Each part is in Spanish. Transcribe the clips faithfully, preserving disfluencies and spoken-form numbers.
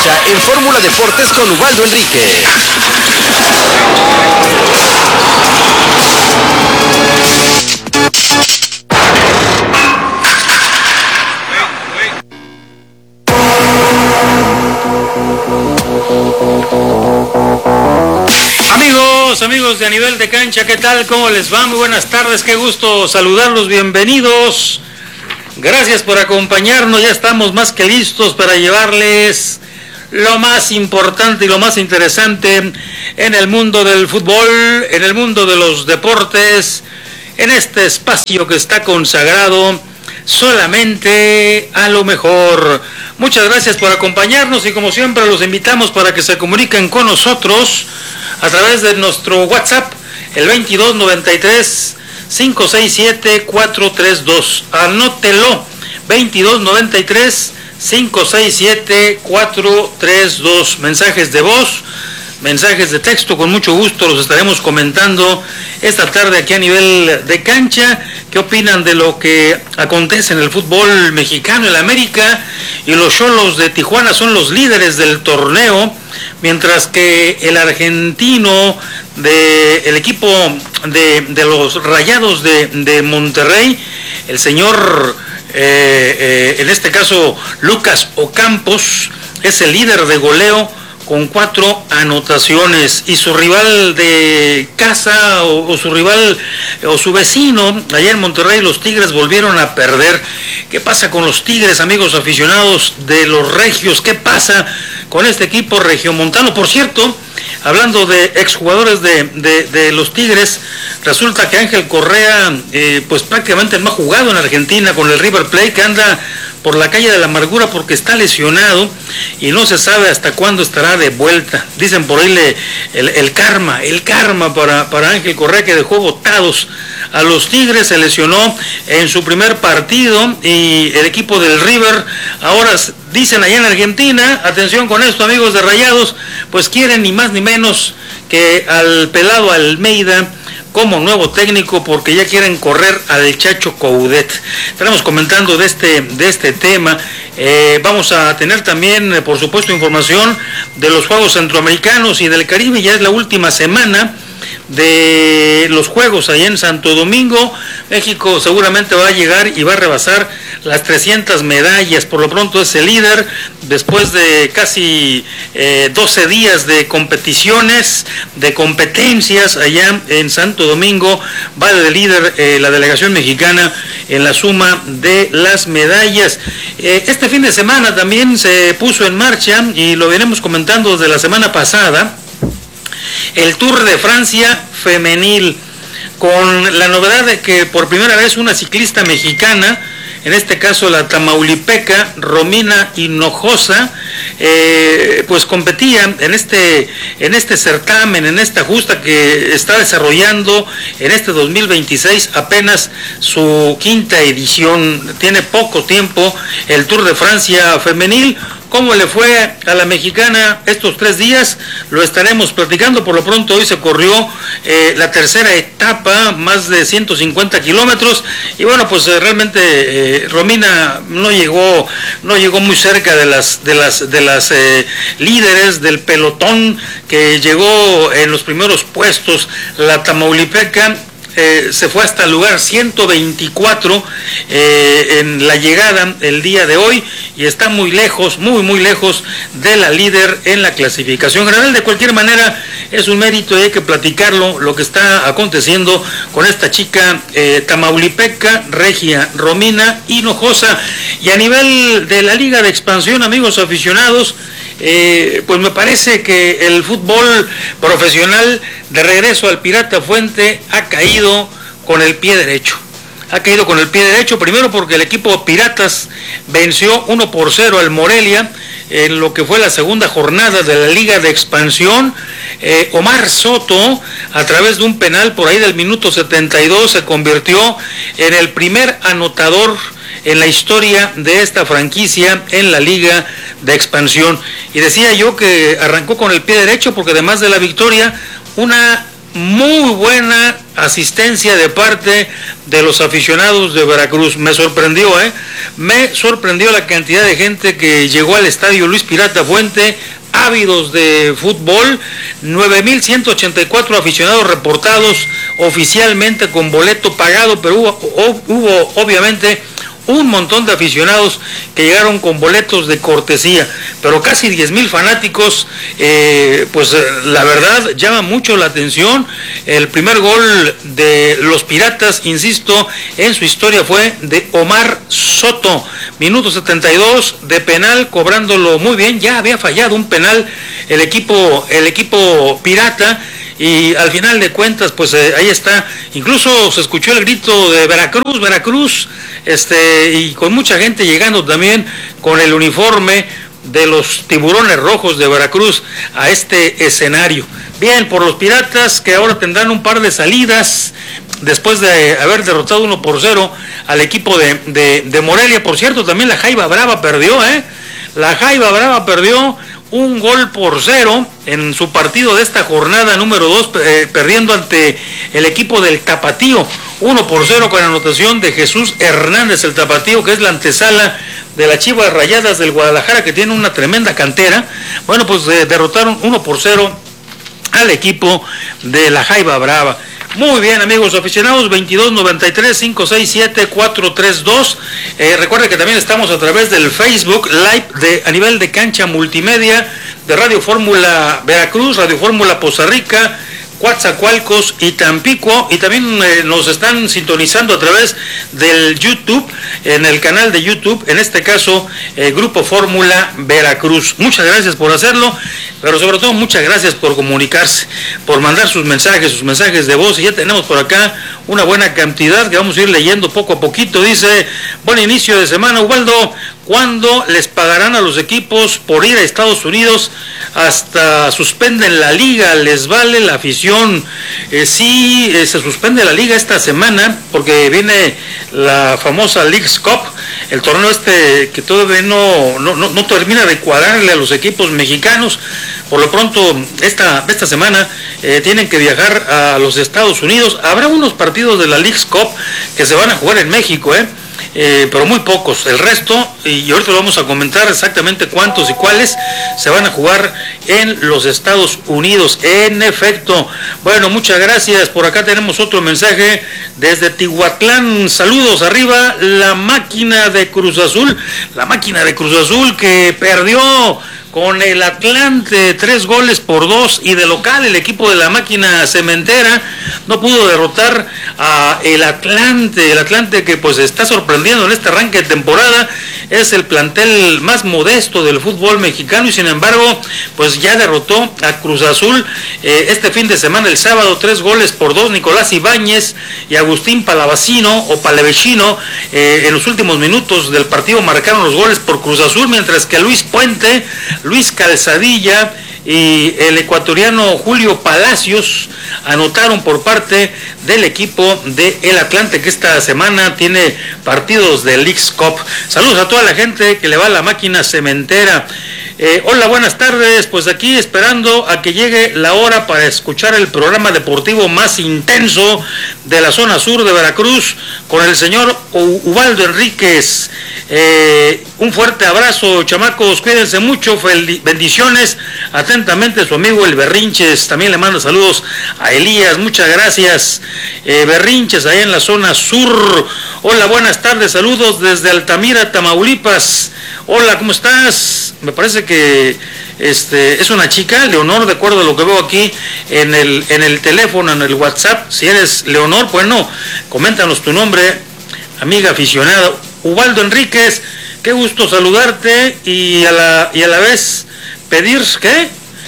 cancha en Fórmula Deportes con Ubaldo Enrique. Amigos, amigos de A Nivel de Cancha, ¿qué tal? ¿Cómo les va? Muy buenas tardes, qué gusto saludarlos, bienvenidos. Gracias por acompañarnos, ya estamos más que listos para llevarles lo más importante y lo más interesante en el mundo del fútbol, en el mundo de los deportes, en este espacio que está consagrado solamente a lo mejor. Muchas gracias por acompañarnos y como siempre los invitamos para que se comuniquen con nosotros a través de nuestro WhatsApp, el veintidós noventa y tres, cinco seis siete, cuatro tres dos. Anótelo, veintidós noventa y tres, cinco seis siete, cuatro tres dos. Mensajes de voz, mensajes de texto, con mucho gusto los estaremos comentando esta tarde aquí a Nivel de Cancha. ¿Qué opinan de lo que acontece en el fútbol mexicano, en la América? Y los Xolos de Tijuana son los líderes del torneo, mientras que el argentino del equipo de, de los Rayados de, de Monterrey, el señor, eh, eh, en este caso Lucas Ocampos, es el líder de goleo con cuatro anotaciones, y su rival de casa o, o su rival o su vecino allá en Monterrey, los Tigres, volvieron a perder. ¿Qué pasa con los Tigres, amigos aficionados de los regios? ¿Qué pasa con este equipo regiomontano? Por cierto, hablando de exjugadores de, de, de los Tigres, resulta que Ángel Correa, eh, pues prácticamente no ha jugado en Argentina con el River Plate, que anda por la calle de la amargura porque está lesionado y no se sabe hasta cuándo estará de vuelta. Dicen por ahí le, el, el karma, el karma para, para Ángel Correa, que dejó botados a los Tigres, se lesionó en su primer partido, y el equipo del River, ahora dicen allá en Argentina, atención con esto, amigos de Rayados, pues quieren ni más ni menos que al pelado Almeida como nuevo técnico, porque ya quieren correr al Chacho Coudet. Estaremos comentando de este, de este tema. Eh, vamos a tener también, eh, por supuesto, información de los Juegos Centroamericanos y del Caribe. Ya es la última semana de los Juegos allá en Santo Domingo. México seguramente va a llegar y va a rebasar las trescientas medallas. Por lo pronto es el líder después de casi eh, doce días de competiciones, de competencias allá en Santo Domingo. Va de líder eh, la delegación mexicana en la suma de las medallas. Eh, este fin de semana también se puso en marcha, y lo venimos comentando desde la semana pasada, el Tour de Francia femenil, con la novedad de que por primera vez una ciclista mexicana, en este caso la tamaulipeca Romina Hinojosa, eh, pues competía en este, en este certamen, en esta justa que está desarrollando en este dos mil veintiséis, apenas su quinta edición. Tiene poco tiempo el Tour de Francia femenil. ¿Cómo le fue a la mexicana estos tres días? Lo estaremos platicando. Por lo pronto hoy se corrió eh, la tercera etapa, más de ciento cincuenta kilómetros, y bueno, pues eh, realmente eh, Romina no llegó, no llegó muy cerca de las, de las, de las eh, líderes del pelotón que llegó en los primeros puestos. La tamaulipeca Eh, se fue hasta el lugar ciento veinticuatro eh, en la llegada el día de hoy, y está muy lejos, muy muy lejos de la líder en la clasificación general. De cualquier manera, es un mérito y hay que platicarlo, lo que está aconteciendo con esta chica eh, tamaulipeca, regia, Romina Hinojosa. Y a nivel de la Liga de Expansión, amigos aficionados, Eh, pues me parece que el fútbol profesional, de regreso al Pirata Fuente, ha caído con el pie derecho. Ha caído con el pie derecho, primero porque el equipo Piratas venció uno por cero al Morelia en lo que fue la segunda jornada de la Liga de Expansión. Eh, Omar Soto, a través de un penal por ahí del minuto setenta y dos, se convirtió en el primer anotador en la historia de esta franquicia en la Liga de Expansión. Y decía yo que arrancó con el pie derecho porque además de la victoria, una muy buena asistencia de parte de los aficionados de Veracruz. Me sorprendió, ¿eh? Me sorprendió la cantidad de gente que llegó al estadio Luis Pirata Fuente, ávidos de fútbol. Nueve mil ciento ochenta y cuatro aficionados reportados oficialmente con boleto pagado, pero hubo, hubo obviamente un montón de aficionados que llegaron con boletos de cortesía, pero casi diez mil fanáticos. Eh, pues la verdad llama mucho la atención. El primer gol de los Piratas, insisto, en su historia fue de Omar Soto, minuto setenta y dos de penal, cobrándolo muy bien. Ya había fallado un penal el equipo, el equipo pirata, y al final de cuentas, pues eh, ahí está. Incluso se escuchó el grito de Veracruz, Veracruz, este, y con mucha gente llegando también con el uniforme de los Tiburones Rojos de Veracruz a este escenario. Bien, por los Piratas, que ahora tendrán un par de salidas después de haber derrotado uno por cero al equipo de, de, de Morelia. Por cierto, también la Jaiba Brava perdió, ¿eh? La Jaiba Brava perdió un gol por cero en su partido de esta jornada número dos, eh, perdiendo ante el equipo del Tapatío, uno por cero, con anotación de Jesús Hernández, el Tapatío, que es la antesala de las Chivas Rayadas del Guadalajara, que tiene una tremenda cantera. Bueno, pues eh, derrotaron uno por cero al equipo de la Jaiba Brava. Muy bien, amigos aficionados, veintidós noventa y tres, cinco seis siete, cuatro tres dos. Eh, recuerden que también estamos a través del Facebook Live de a nivel de cancha multimedia de Radio Fórmula Veracruz, Radio Fórmula Poza Rica, Coatzacoalcos y Tampico, y también eh, nos están sintonizando a través del YouTube, en el canal de YouTube, en este caso eh, Grupo Fórmula Veracruz. Muchas gracias por hacerlo, pero sobre todo muchas gracias por comunicarse, por mandar sus mensajes, sus mensajes de voz, y ya tenemos por acá una buena cantidad que vamos a ir leyendo poco a poquito. Dice: buen inicio de semana, Ubaldo. ¿Cuándo les pagarán a los equipos por ir a Estados Unidos? Hasta suspenden la liga, les vale la afición. Eh, sí, eh, se suspende la liga esta semana porque viene la famosa Leagues Cup, el torneo este que todavía no, no, no, no termina de cuadrarle a los equipos mexicanos. Por lo pronto, esta, esta semana eh, tienen que viajar a los Estados Unidos. Habrá unos partidos de la Leagues Cup que se van a jugar en México, ¿eh? Eh, pero muy pocos. El resto, y ahorita lo vamos a comentar exactamente cuántos y cuáles, se van a jugar en los Estados Unidos. En efecto. Bueno, muchas gracias. Por acá tenemos otro mensaje desde Tihuatlán. Saludos, arriba la máquina de Cruz Azul. La máquina de Cruz Azul que perdió con el Atlante tres goles por dos, y de local el equipo de la máquina cementera no pudo derrotar a el Atlante, el Atlante que pues está sorprendiendo en este arranque de temporada. Es el plantel más modesto del fútbol mexicano, y sin embargo pues ya derrotó a Cruz Azul eh, este fin de semana, el sábado, tres goles por dos. Nicolás Ibáñez y Agustín Palavecino o Palavecino eh, en los últimos minutos del partido marcaron los goles por Cruz Azul, mientras que Luis Puente, Luis Calzadilla y el ecuatoriano Julio Palacios anotaron por parte del equipo de el Atlante, que esta semana tiene partidos de Leagues Cup. Saludos a toda la gente que le va a la máquina cementera. Eh, hola, buenas tardes. Pues aquí esperando a que llegue la hora para escuchar el programa deportivo más intenso de la zona sur de Veracruz con el señor Ubaldo Enríquez. Eh, un fuerte abrazo, chamacos, cuídense mucho, bendiciones. Atentamente su amigo el Berrinches. También le mando saludos a Elías, muchas gracias. eh, Berrinches, ahí en la zona sur. Hola, buenas tardes, saludos desde Altamira, Tamaulipas. Hola, ¿cómo estás? Me parece que este es una chica, Leonor, de acuerdo a lo que veo aquí en el, en el teléfono, en el WhatsApp. Si eres Leonor, bueno, coméntanos tu nombre, amiga aficionada. Ubaldo Enríquez, qué gusto saludarte, y a la, y a la vez pedir, ¿qué?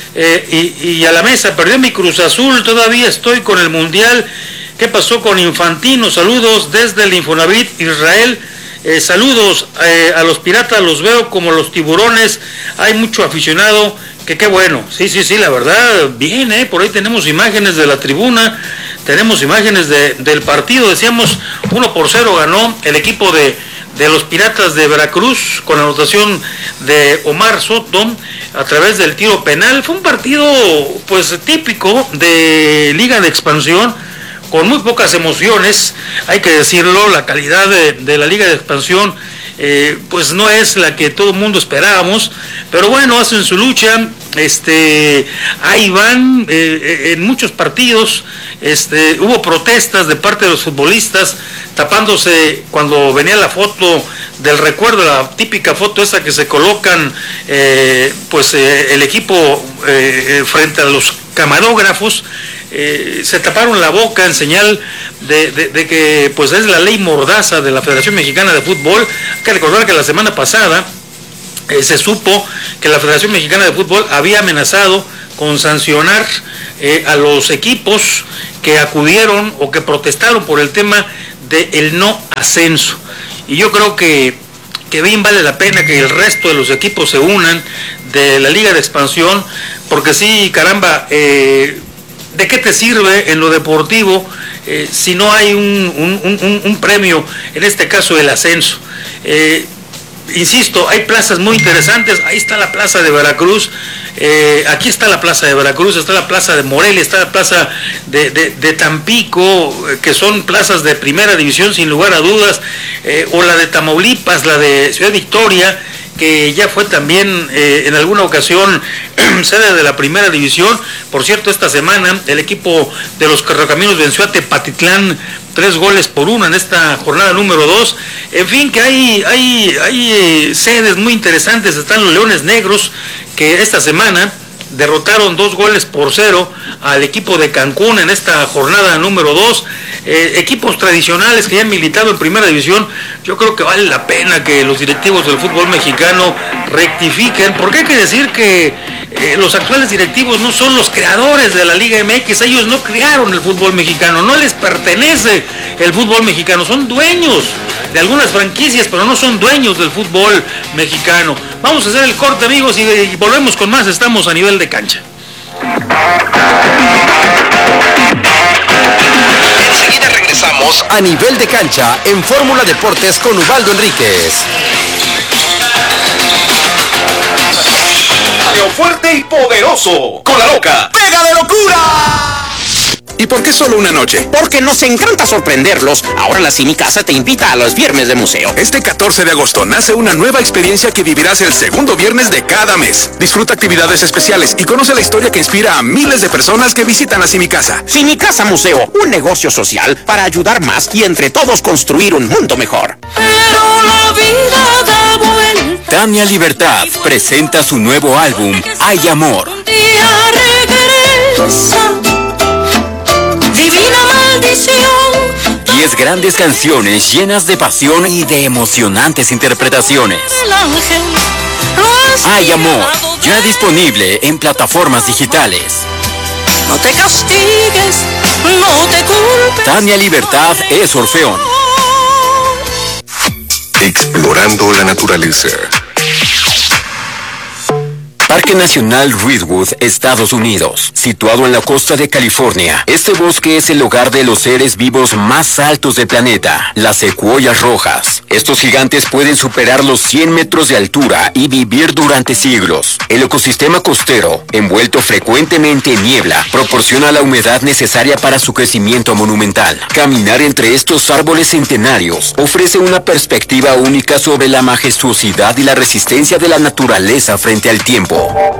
Eh, y, y a la mesa, perdió mi Cruz Azul, todavía estoy con el Mundial. ¿Qué pasó con Infantino? Saludos desde el Infonavit Israel. Eh, saludos eh, a los Piratas, los veo como los tiburones, hay mucho aficionado, que qué bueno. Sí, sí, sí, la verdad, bien, eh, por ahí tenemos imágenes de la tribuna, tenemos imágenes de, del partido. Decíamos, uno por cero ganó el equipo de, de los Piratas de Veracruz, con anotación de Omar Soto a través del tiro penal. Fue un partido pues típico de Liga de Expansión, con muy pocas emociones, hay que decirlo. La calidad de, de la Liga de Expansión eh, pues no es la que todo el mundo esperábamos, pero bueno, hacen su lucha. Este, ahí van, eh, en muchos partidos este, hubo protestas de parte de los futbolistas, tapándose cuando venía la foto del recuerdo, la típica foto esa que se colocan eh, pues eh, el equipo eh, frente a los camarógrafos. Eh, se taparon la boca en señal de, de, de que pues es la ley mordaza de la Federación Mexicana de Fútbol. Hay que recordar que la semana pasada Eh, se supo que la Federación Mexicana de Fútbol había amenazado con sancionar eh, a los equipos que acudieron o que protestaron por el tema del no ascenso. Y yo creo que, que bien vale la pena que el resto de los equipos se unan de la Liga de Expansión, porque sí, caramba, eh, ¿de qué te sirve en lo deportivo eh, si no hay un, un, un, un premio, en este caso el ascenso? Eh, Insisto, hay plazas muy interesantes. Ahí está la plaza de Veracruz, eh, aquí está la plaza de Veracruz, está la plaza de Morelia, está la plaza de, de, de Tampico, eh, que son plazas de primera división sin lugar a dudas, eh, o la de Tamaulipas, la de Ciudad Victoria, que ya fue también eh, en alguna ocasión sede de la primera división. Por cierto, esta semana el equipo de los Correcaminos venció a Tepatitlán tres goles por uno en esta jornada número dos. En fin, que hay, hay, hay eh, sedes muy interesantes. Están los Leones Negros, que esta semana derrotaron dos goles por cero al equipo de Cancún en esta jornada número dos. Eh, equipos tradicionales que ya han militado en primera división. Yo creo que vale la pena que los directivos del fútbol mexicano rectifiquen, porque hay que decir que eh, los actuales directivos no son los creadores de la Liga M X. Ellos no crearon el fútbol mexicano, no les pertenece el fútbol mexicano, son dueños de algunas franquicias, pero no son dueños del fútbol mexicano. Vamos a hacer el corte, amigos, y, y volvemos con más. Estamos a nivel de cancha. Enseguida regresamos a Nivel de Cancha en Fórmula Deportes con Ubaldo Enríquez. Fuerte y poderoso, con la loca, pega de locura. ¿Y por qué solo una noche? Porque nos encanta sorprenderlos. Ahora la Cinicasa te invita a los viernes de museo. Este catorce de agosto nace una nueva experiencia que vivirás el segundo viernes de cada mes. Disfruta actividades especiales y conoce la historia que inspira a miles de personas que visitan la Cinicasa. Cinicasa Museo, un negocio social para ayudar más y entre todos construir un mundo mejor. Pero la vida da vuelta. Tania Libertad presenta su nuevo álbum, Hay Amor. Un día regresa. Divina maldición. Diez grandes canciones llenas de pasión y de emocionantes interpretaciones. El ángel lo ha Hay Amor, esperado ya disponible en plataformas digitales. No te castigues, no te culpes. Tania Libertad es Orfeón. Explorando la naturaleza. Parque Nacional Redwood, Estados Unidos, situado en la costa de California. Este bosque es el hogar de los seres vivos más altos del planeta, las secuoyas rojas. Estos gigantes pueden superar los cien metros de altura y vivir durante siglos. El ecosistema costero, envuelto frecuentemente en niebla, proporciona la humedad necesaria para su crecimiento monumental. Caminar entre estos árboles centenarios ofrece una perspectiva única sobre la majestuosidad y la resistencia de la naturaleza frente al tiempo.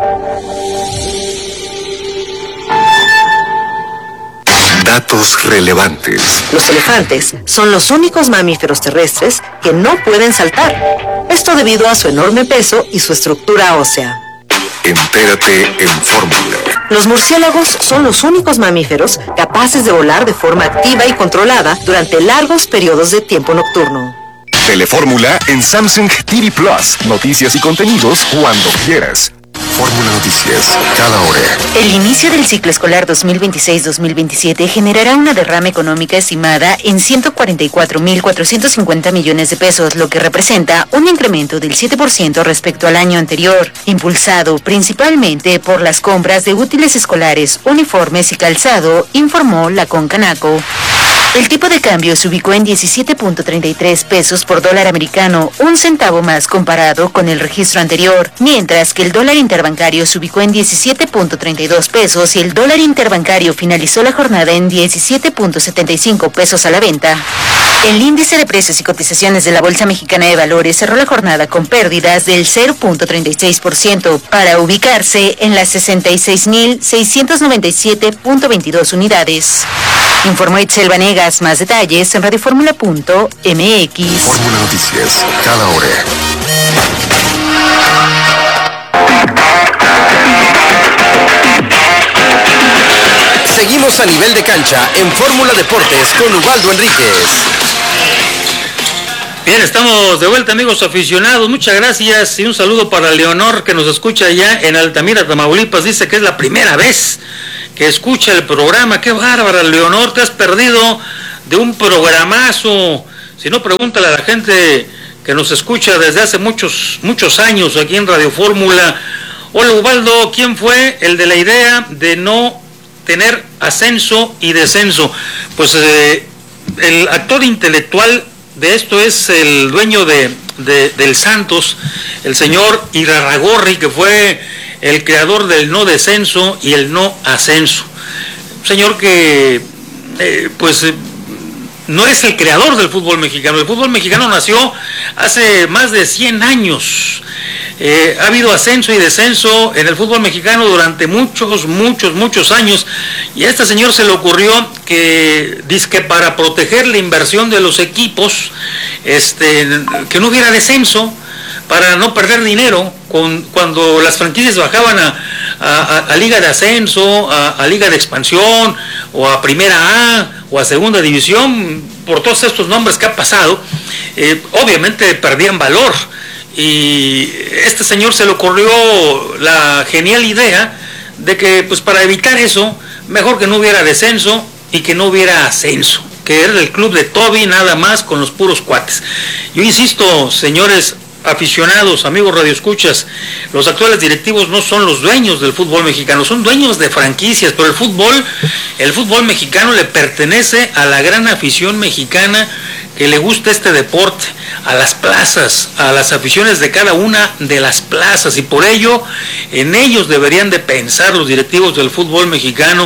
Datos relevantes. Los elefantes son los únicos mamíferos terrestres que no pueden saltar. Esto debido a su enorme peso y su estructura ósea. Entérate en Fórmula. Los murciélagos son los únicos mamíferos capaces de volar de forma activa y controlada durante largos periodos de tiempo nocturno. Telefórmula en Samsung T V Plus. Noticias y contenidos cuando quieras. Fórmula Noticias, cada hora. El inicio del ciclo escolar dos mil veintiséis dos mil veintisiete generará una derrama económica estimada en ciento cuarenta y cuatro mil cuatrocientos cincuenta millones de pesos, lo que representa un incremento del siete por ciento respecto al año anterior, impulsado principalmente por las compras de útiles escolares, uniformes y calzado, informó la Concanaco. El tipo de cambio se ubicó en diecisiete punto treinta y tres pesos por dólar americano, un centavo más comparado con el registro anterior, mientras que el dólar interbancario se ubicó en diecisiete punto treinta y dos pesos y el dólar interbancario finalizó la jornada en diecisiete punto setenta y cinco pesos a la venta. El índice de precios y cotizaciones de la Bolsa Mexicana de Valores cerró la jornada con pérdidas del cero punto treinta y seis por ciento para ubicarse en las sesenta y seis mil seiscientos noventa y siete punto veintidós unidades. Informó Itzel Vanegas. Más detalles en radioformula punto m x. Fórmula Noticias, cada hora. Seguimos a nivel de cancha en Fórmula Deportes con Ubaldo Enríquez. Bien, estamos de vuelta, amigos aficionados. Muchas gracias y un saludo para Leonor, que nos escucha allá en Altamira, Tamaulipas. Dice que es la primera vez que escucha el programa. Qué bárbara, Leonor, te has perdido de un programazo. Si no, pregúntale a la gente que nos escucha desde hace muchos muchos años aquí en Radio Fórmula. Hola, Ubaldo, ¿quién fue el de la idea de no tener ascenso y descenso? Pues eh, el actor intelectual de esto es el dueño de, de del Santos, el señor Irarrágorri, que fue el creador del no descenso y el no ascenso. Un señor que eh, pues eh, no es el creador del fútbol mexicano. El fútbol mexicano nació hace más de cien años. Eh, ha habido ascenso y descenso en el fútbol mexicano durante muchos, muchos, muchos años. Y a este señor se le ocurrió que, dizque para proteger la inversión de los equipos, este, que no hubiera descenso, para no perder dinero con, cuando las franquicias bajaban a, a, a Liga de Ascenso, a, a Liga de Expansión, o a Primera A, o a Segunda División, por todos estos nombres que ha pasado, eh, obviamente perdían valor. Y este señor se le ocurrió la genial idea de que, pues, para evitar eso, mejor que no hubiera descenso y que no hubiera ascenso, que era el club de Toby nada más, con los puros cuates. Yo insisto, señores aficionados, amigos radioescuchas, los actuales directivos no son los dueños del fútbol mexicano, son dueños de franquicias, pero el fútbol, el fútbol mexicano le pertenece a la gran afición mexicana que le gusta este deporte, a las plazas, a las aficiones de cada una de las plazas, y por ello en ellos deberían de pensar los directivos del fútbol mexicano,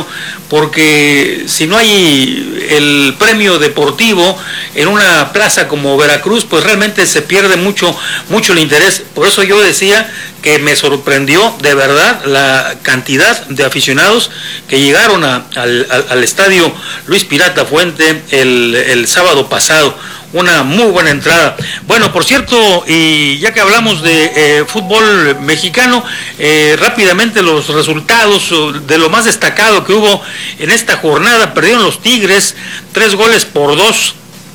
porque si no hay el premio deportivo en una plaza como Veracruz, pues realmente se pierde mucho, mucho el interés. Por eso yo decía que me sorprendió de verdad la cantidad de aficionados que llegaron a, al, al, al estadio Luis Pirata Fuente el, el sábado pasado. Una muy buena entrada. Bueno, por cierto, y ya que hablamos de eh, fútbol mexicano, eh, rápidamente los resultados de lo más destacado que hubo en esta jornada. Perdieron los Tigres tres goles por dos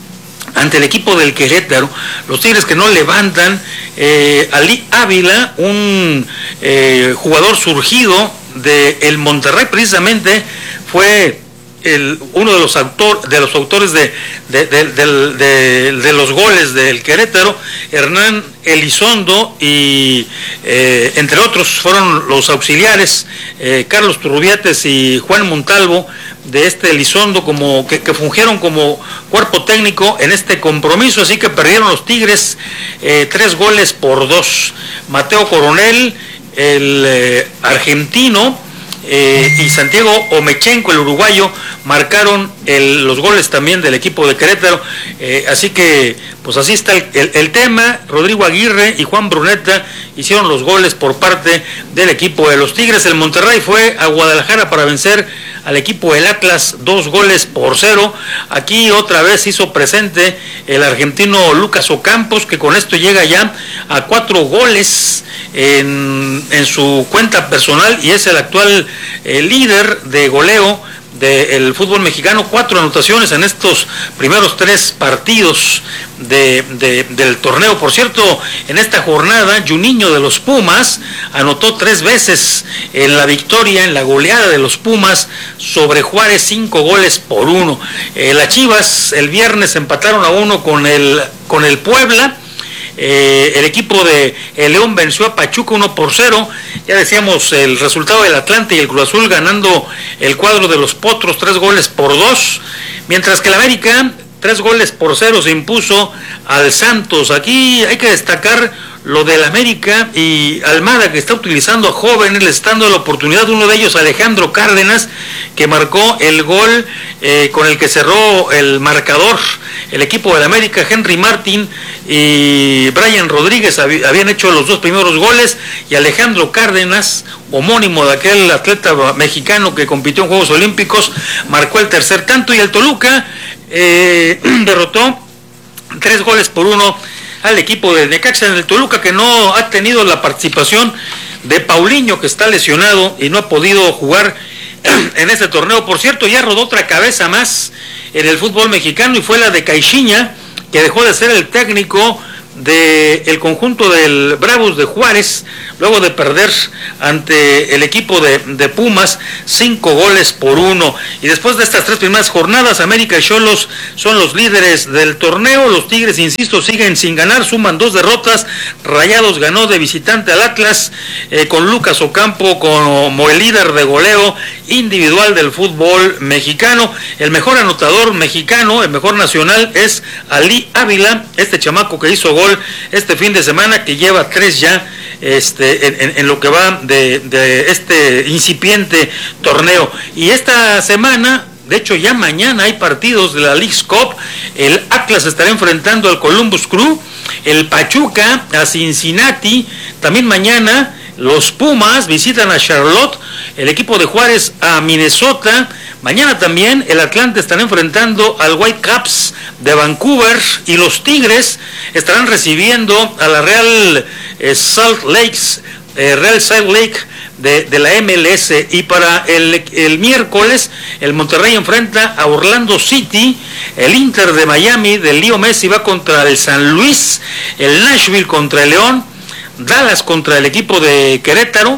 ante el equipo del Querétaro. Los Tigres que no levantan. eh, Ali Ávila, un eh, jugador surgido del Monterrey precisamente, fue El, uno de los autor, de los autores de, de, de, de, de, de los goles del Querétaro. Hernán Elizondo y eh, entre otros fueron los auxiliares, eh, Carlos Turrubiates y Juan Montalvo, de este Elizondo, como que, que fungieron como cuerpo técnico en este compromiso. Así que perdieron los Tigres eh, tres goles por dos. Mateo Coronel, el eh, argentino, Eh, y Santiago Omechenko, el uruguayo, marcaron el, los goles también del equipo de Querétaro. Eh, así que, pues así está el, el, el tema. Rodrigo Aguirre y Juan Bruneta hicieron los goles por parte del equipo de los Tigres. El Monterrey fue a Guadalajara para vencer al equipo del Atlas dos goles por cero. Aquí otra vez hizo presente el argentino Lucas Ocampos, que con esto llega ya a cuatro goles en, en su cuenta personal y es el actual eh, líder de goleo del fútbol mexicano. Cuatro anotaciones en estos primeros tres partidos de, de, del torneo. Por cierto, en esta jornada, Juninho de los Pumas anotó tres veces en la victoria, en la goleada de los Pumas sobre Juárez, cinco goles por uno. Eh, las Chivas el viernes empataron a uno con el, con el Puebla. Eh, el equipo de el León venció a Pachuca uno por cero. Ya decíamos el resultado del Atlante y el Cruz Azul ganando el cuadro de los Potros tres goles por dos. Mientras que el América tres goles por cero se impuso al Santos. Aquí hay que destacar lo del América y Almada, que está utilizando a jóvenes, le está dando la oportunidad. Uno de ellos, Alejandro Cárdenas, que marcó el gol eh, con el que cerró el marcador. El equipo del América, Henry Martin y Brian Rodríguez hab- habían hecho los dos primeros goles, y Alejandro Cárdenas, homónimo de aquel atleta mexicano que compitió en Juegos Olímpicos, marcó el tercer tanto, y el Toluca eh, derrotó tres goles por uno al equipo de Necaxa. En el Toluca, que no ha tenido la participación de Paulinho, que está lesionado y no ha podido jugar en este torneo. Por cierto, ya rodó otra cabeza más en el fútbol mexicano, y fue la de Caixinha, que dejó de ser el técnico del conjunto del Bravos de Juárez, luego de perder ante el equipo de, de Pumas cinco goles por uno. Y después de estas tres primeras jornadas, América y Xolos son los líderes del torneo. Los Tigres, insisto, siguen sin ganar, suman dos derrotas. Rayados ganó de visitante al Atlas, eh, con Lucas Ocampo como el líder de goleo individual del fútbol mexicano. El mejor anotador mexicano, el mejor nacional, es Ali Ávila, este chamaco que hizo gol este fin de semana, que lleva tres ya este, en, en, en lo que va de, de este incipiente torneo. Y esta semana, de hecho ya mañana, hay partidos de la Leagues Cup. El Atlas estará enfrentando al Columbus Crew, el Pachuca a Cincinnati. También mañana los Pumas visitan a Charlotte, el equipo de Juárez a Minnesota. Mañana también el Atlante estará enfrentando al Whitecaps de Vancouver, y los Tigres estarán recibiendo a la Real eh, Salt Lakes, eh, Real Salt Lake de, de la M L S. Y para el, el miércoles, el Monterrey enfrenta a Orlando City, el Inter de Miami de Leo Messi va contra el San Luis, el Nashville contra el León, Dallas contra el equipo de Querétaro,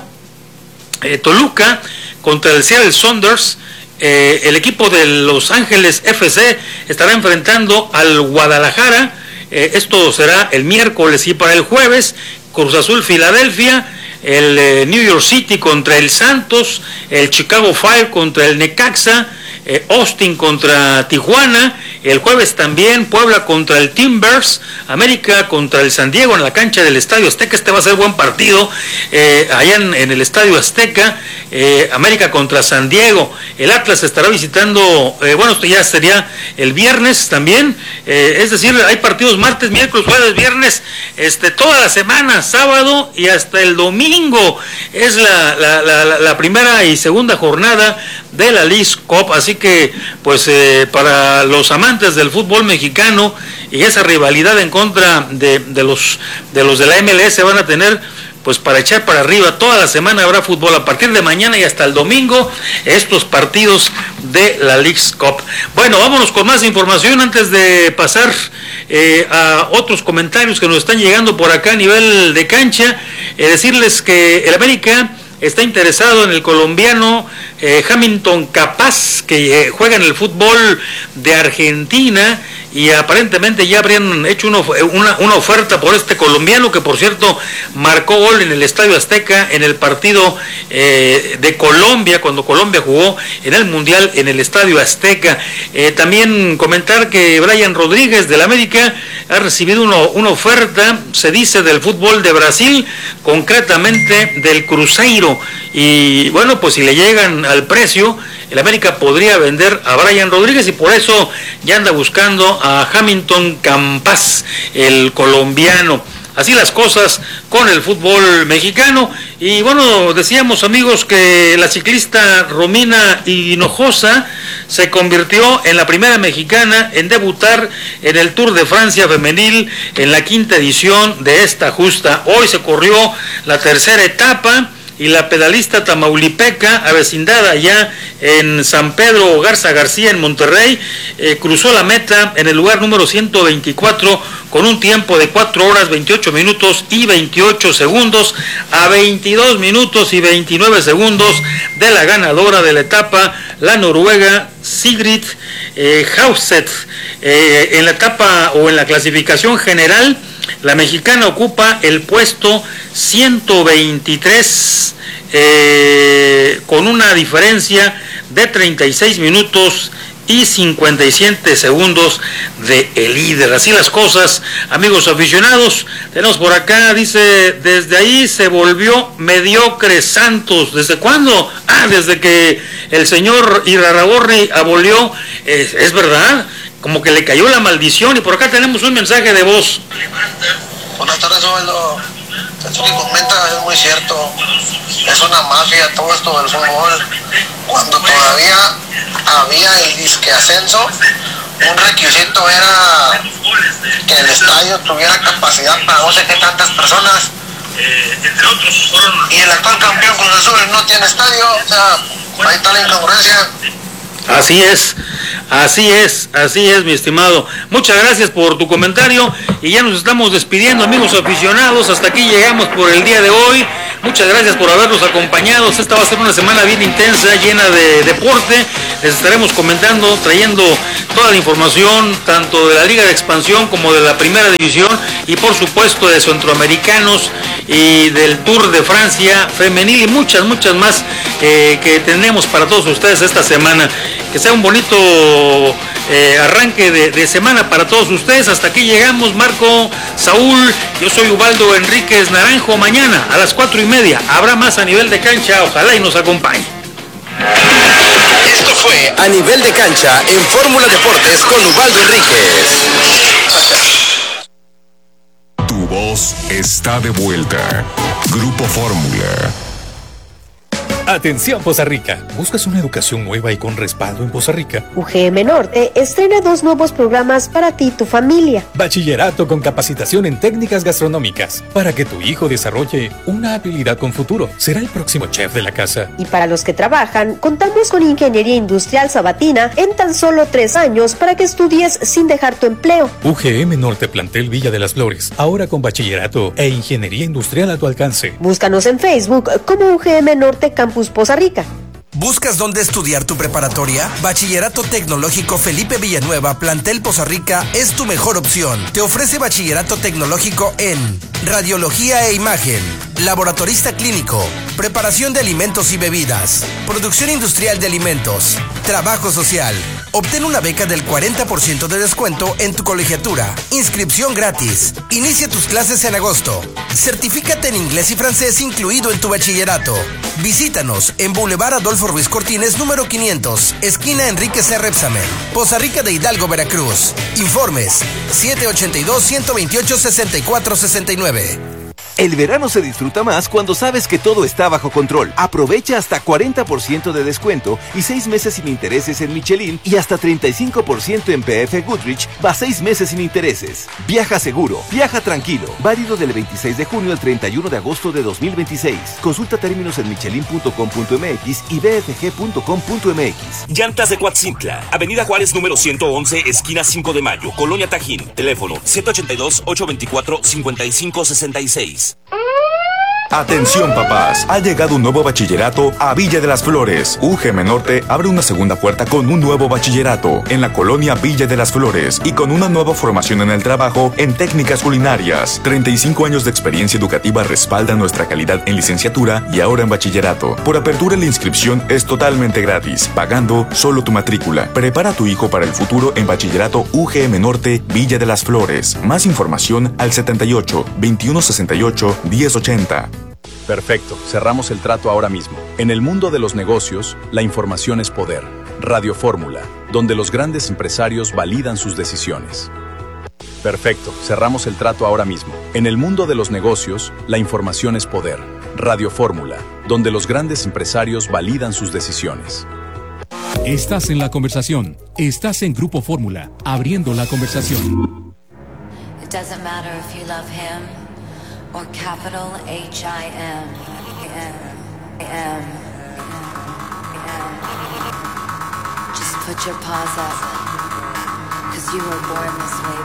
eh, Toluca contra el Seattle Sounders. Eh, el equipo de Los Ángeles F C estará enfrentando al Guadalajara. Eh, esto será el miércoles. Y para el jueves, Cruz Azul Filadelfia, el eh, New York City contra el Santos, el Chicago Fire contra el Necaxa, eh, Austin contra Tijuana. El jueves también Puebla contra el Timbers, América contra el San Diego en la cancha del Estadio Azteca. Este va a ser buen partido, eh, allá en, en el Estadio Azteca. eh, América contra San Diego. El Atlas estará visitando, eh, bueno, esto ya sería el viernes también, eh, es decir, hay partidos martes, miércoles, jueves, viernes, este, toda la semana, sábado y hasta el domingo. Es la, la, la, la primera y segunda jornada de la Leagues Cup, así que pues eh, para los amantes del fútbol mexicano y esa rivalidad en contra de, de los de los de la M L S van a tener pues para echar para arriba. Toda la semana habrá fútbol, a partir de mañana y hasta el domingo, estos partidos de la Leagues Cup. Bueno, vámonos con más información antes de pasar eh, a otros comentarios que nos están llegando por acá a nivel de cancha. Eh, decirles que el América está interesado en el colombiano eh, Hamilton Capaz, que eh, juega en el fútbol de Argentina, y aparentemente ya habrían hecho una, una, una oferta por este colombiano, que por cierto marcó gol en el Estadio Azteca en el partido eh, de Colombia, cuando Colombia jugó en el Mundial en el Estadio Azteca. Eh, también comentar que Brian Rodríguez del América ha recibido una, una oferta, se dice, del fútbol de Brasil, concretamente del Cruzeiro, y bueno, pues si le llegan al precio, el América podría vender a Brian Rodríguez, y por eso ya anda buscando a Hamilton Campas, el colombiano. Así las cosas con el fútbol mexicano. Y bueno, decíamos, amigos, que la ciclista Romina Hinojosa se convirtió en la primera mexicana en debutar en el Tour de Francia femenil en la quinta edición de esta justa. Hoy se corrió la tercera etapa, y la pedalista tamaulipeca, avecindada allá en San Pedro Garza García, en Monterrey, eh, cruzó la meta en el lugar número ciento veinticuatro con un tiempo de cuatro horas veintiocho minutos y veintiocho segundos, a veintidós minutos y veintinueve segundos de la ganadora de la etapa, la noruega Sigrid eh, Hauset. Eh, en la etapa o en la clasificación general, La mexicana ocupa el puesto ciento veintitrés eh, con una diferencia de treinta y seis minutos y cincuenta y siete segundos de el líder. Así las cosas, amigos aficionados. Tenemos por acá, dice, desde ahí se volvió mediocre Santos. ¿Desde cuándo? Ah, desde que el señor Irarrágorri abolió, eh, es verdad, como que le cayó la maldición. Y por acá tenemos un mensaje de voz. Buenas tardes, Osvaldo. Esto que comenta es muy cierto. Es una mafia todo esto del fútbol. Cuando todavía había el disque ascenso, un requisito era que el estadio tuviera capacidad para no sé qué tantas personas. Y el actual campeón Cruz Azul no tiene estadio. O sea, ahí está la incongruencia. Así es, así es, así es, mi estimado. Muchas gracias por tu comentario y ya nos estamos despidiendo, amigos aficionados. Hasta aquí llegamos por el día de hoy. Muchas gracias por habernos acompañado. Esta va a ser una semana bien intensa, llena de deporte. Les estaremos comentando, trayendo toda la información, tanto de la Liga de Expansión como de la Primera División y por supuesto de centroamericanos y del Tour de Francia femenil y muchas, muchas más eh, que tenemos para todos ustedes esta semana. Que sea un bonito eh, arranque de, de semana para todos ustedes. Hasta aquí llegamos, Marco, Saúl, yo soy Ubaldo Enríquez Naranjo. Mañana a las cuatro y media habrá más a nivel de cancha, ojalá y nos acompañe. Esto fue A Nivel de Cancha en Fórmula Deportes con Ubaldo Enríquez. Tu voz está de vuelta. Grupo Fórmula. Atención Poza Rica, ¿buscas una educación nueva y con respaldo en Poza Rica? U G M Norte estrena dos nuevos programas para ti y tu familia. Bachillerato con capacitación en técnicas gastronómicas, para que tu hijo desarrolle una habilidad con futuro. Será el próximo chef de la casa. Y para los que trabajan, contamos con Ingeniería Industrial Sabatina en tan solo tres años para que estudies sin dejar tu empleo. U G M Norte Plantel Villa de las Flores, ahora con bachillerato e ingeniería industrial a tu alcance. Búscanos en Facebook como U G M Norte Campus Poza Rica. ¿Buscas dónde estudiar tu preparatoria? Bachillerato Tecnológico Felipe Villanueva, Plantel Poza Rica, es tu mejor opción. Te ofrece bachillerato tecnológico en radiología e imagen, laboratorista clínico, preparación de alimentos y bebidas, producción industrial de alimentos, trabajo social. Obtén una beca del cuarenta por ciento de descuento en tu colegiatura. Inscripción gratis. Inicia tus clases en agosto. Certifícate en inglés y francés incluido en tu bachillerato. Visítanos en Boulevard Adolfo Ruiz Cortines, número quinientos, esquina Enrique C. Repsamen, Poza Rica de Hidalgo, Veracruz. Informes siete ochenta y dos, ciento veintiocho, sesenta y cuatro sesenta y nueve. El verano se disfruta más cuando sabes que todo está bajo control. Aprovecha hasta cuarenta por ciento de descuento y seis meses sin intereses en Michelin y hasta treinta y cinco por ciento en P F Goodrich, va seis meses sin intereses. Viaja seguro, viaja tranquilo. Válido del veintiséis de junio al treinta y uno de agosto de dos mil veintiséis. Consulta términos en michelin punto com punto m x y b f g punto com punto m x. Llantas de Coatzintla, Avenida Juárez número ciento once, esquina cinco de mayo, Colonia Tajín. Teléfono siete ochenta y dos, ochocientos veinticuatro, cincuenta y cinco sesenta y seis. Atención papás, ha llegado un nuevo bachillerato a Villa de las Flores. U G M Norte abre una segunda puerta con un nuevo bachillerato en la colonia Villa de las Flores y con una nueva formación en el trabajo en técnicas culinarias. treinta y cinco años de experiencia educativa respaldan nuestra calidad en licenciatura y ahora en bachillerato. Por apertura la inscripción es totalmente gratis, pagando solo tu matrícula. Prepara a tu hijo para el futuro en bachillerato U G M Norte Villa de las Flores. Más información al setenta y ocho, veintiuno sesenta y ocho, diez ochenta. Perfecto, cerramos el trato ahora mismo. En el mundo de los negocios, la información es poder. Radio Fórmula, donde los grandes empresarios validan sus decisiones. Perfecto, cerramos el trato ahora mismo. En el mundo de los negocios, la información es poder. Radio Fórmula, donde los grandes empresarios validan sus decisiones. Estás en la conversación. Estás en Grupo Fórmula, abriendo la conversación. It doesn't matter if you love him or capital H I M. M. M. Just put your paws up, 'cause you were born this way.